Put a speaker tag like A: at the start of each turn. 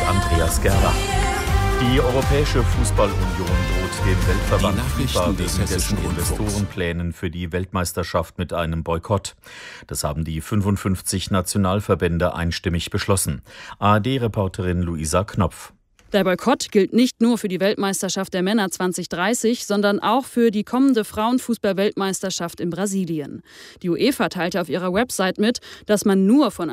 A: Andreas Gerlach. Die Europäische Fußballunion droht dem Weltverband FIFA wegen dessen Investorenplänen für die Weltmeisterschaft mit einem Boykott. Das haben die 55 Nationalverbände einstimmig beschlossen. ARD-Reporterin Luisa Knopf.
B: Der Boykott gilt nicht nur für die Weltmeisterschaft der Männer 2030, sondern auch für die kommende Frauenfußball-Weltmeisterschaft in Brasilien. Die UEFA teilte auf ihrer Website mit, dass man nur von